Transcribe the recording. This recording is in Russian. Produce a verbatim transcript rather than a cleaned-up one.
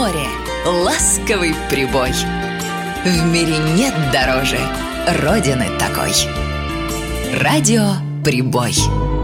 море, ласковый прибой. В мире нет дороже родины такой. Радио Прибой.